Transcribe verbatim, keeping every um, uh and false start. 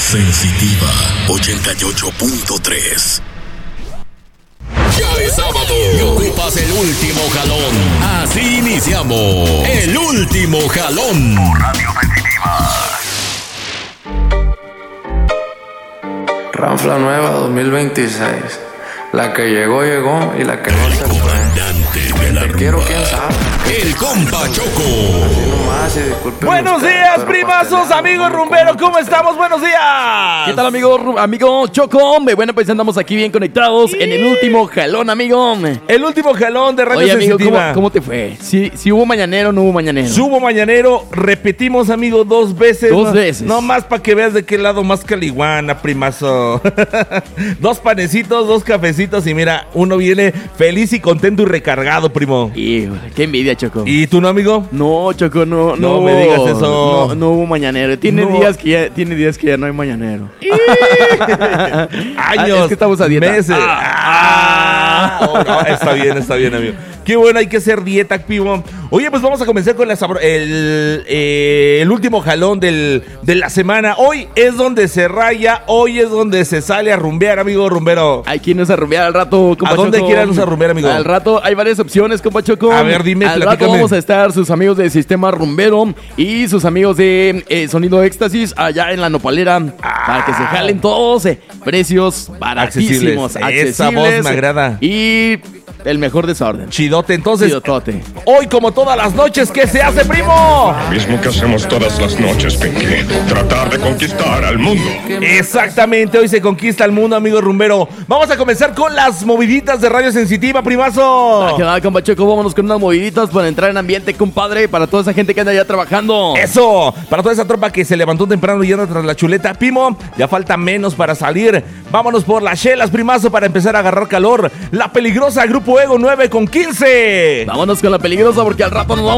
Sensitiva ochenta y ocho punto tres. Ya es sábado y ocupas el último jalón. Así iniciamos el último jalón por Radio Sensitiva. Ranfla nueva dos mil veintiséis. La que llegó, llegó y la que no El se fue. comandante de la Te rumba. quiero, quién sabe. El compa Choco. Así nomás, y disculpen Buenos ustedes, días, pero primazos, pasteleando, amigos ¿cómo rumberos, ¿cómo pastel? estamos? Buenos días. ¿Qué tal, amigo, Ru- amigo Choco? Hombre, bueno, pues andamos aquí bien conectados en el último jalón, amigo. El último jalón de Radio Oye, amigo, ¿cómo, Sensitiva. cómo te fue? ¿Si si hubo mañanero o no hubo mañanero? Subo mañanero, repetimos, amigo, dos veces. Dos no, veces. No más para que veas de qué lado más caliguana, primazo. Dos panecitos, dos cafecitos y mira, uno viene feliz y contento y recargado, primo. Híjole, qué envidia, Choco. ¿Y tú no, amigo? No, Choco, no, no, No me hubo- digas eso. No, no hubo mañanero. Tiene No. días que ya, tiene días que ya no hay mañanero. Años, Ah, es que estamos a dieta. meses. Ah, oh, no, está bien, está bien, amigo. Qué bueno, hay que hacer dieta, primo. Oye, pues vamos a comenzar con la sabro- el, eh, el último jalón del, de la semana. Hoy es donde se raya, hoy es donde se sale a rumbear, amigo rumbero. Hay quien nos a rumbear al rato, compa ¿A dónde Choco. quieren irnos a rumbear, amigo? Al rato hay varias opciones, compa Choco. A ver, dime, Al rato platícame. vamos a estar sus amigos de Sistema Rumbero y sus amigos de eh, Sonido Éxtasis allá en la Nopalera para que se jalen todos. eh, precios baratísimos, Accesibles. Esa accesibles. voz me agrada. Y el mejor desorden. Chidote, entonces, Chidotote. hoy como todas las noches, ¿qué se hace, primo? Mismo que hacemos todas las noches, Pinky. Tratar de conquistar al mundo. Exactamente, hoy se conquista el mundo, amigo rumbero. Vamos a comenzar con las moviditas de Radio Sensitiva, primazo. ¿Qué tal, compa Choco? Vámonos con unas moviditas para entrar en ambiente, compadre, para toda esa gente que anda allá trabajando. Eso, para toda esa tropa que se levantó temprano y anda tras la chuleta, Pimo, ya falta menos para salir. Vámonos por las chelas, primazo, para empezar a agarrar calor. La peligrosa Grupo Ego nueve con quince. Vámonos con la peligrosa porque al rato nos vamos